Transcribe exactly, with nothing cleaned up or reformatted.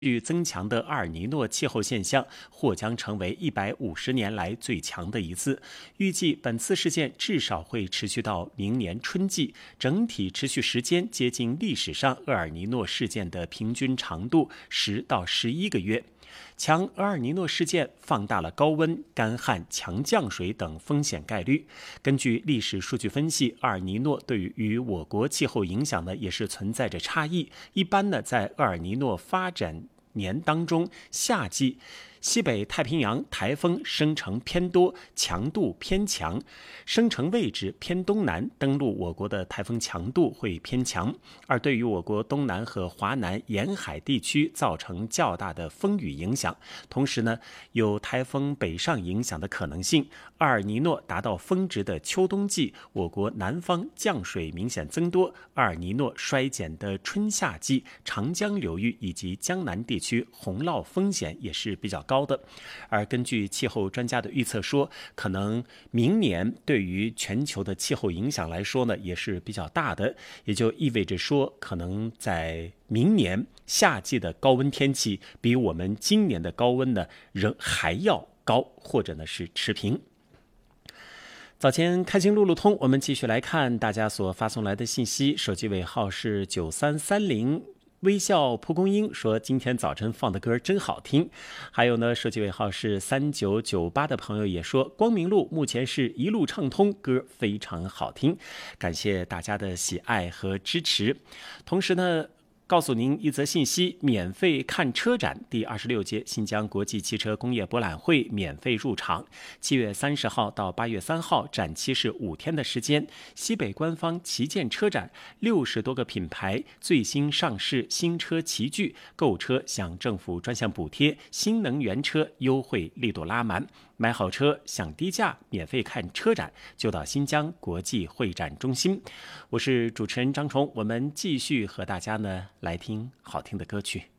据增强的阿尔尼诺气候现象或将成为一百五十年来最强的一次。预计本次事件至少会持续到明年春季，整体持续时间接近历史上厄尔尼诺事件的平均长度十到十一个月。强厄尔尼诺事件放大了高温、干旱、强降水等风险概率。根据历史数据分析，厄尔尼诺对于与我国气候影响呢也是存在着差异。一般呢，在厄尔尼诺发展年当中，夏季西北太平洋台风生成偏多，强度偏强，生成位置偏东南，登陆我国的台风强度会偏强，而对于我国东南和华南沿海地区造成较大的风雨影响。同时呢，有台风北上影响的可能性。厄尔尼诺达到峰值的秋冬季，我国南方降水明显增多；厄尔尼诺衰减的春夏季，长江流域以及江南地区洪涝风险也是比较高的。而根据气候专家的预测说，可能明年对于全球的气候影响来说呢，也是比较大的，也就意味着说，可能在明年夏季的高温天气比我们今年的高温呢仍还要高，或者呢是持平。早前开心路路通，我们继续来看大家所发送来的信息，手机尾号是九三三零。微笑蒲公英说今天早晨放的歌真好听。还有呢，手机尾号是三九九八的朋友也说，光明路目前是一路畅通，歌非常好听，感谢大家的喜爱和支持。同时呢，告诉您一则信息，免费看车展，第二十六届新疆国际汽车工业博览会免费入场，七月三十号到八月三号，展期是五天的时间。西北官方旗舰车展，六十多个品牌最新上市新车齐聚，购车享政府专项补贴，新能源车优惠力度拉满。买好车享低价，免费看车展，就到新疆国际会展中心。我是主持人张崇，我们继续和大家呢来听好听的歌曲。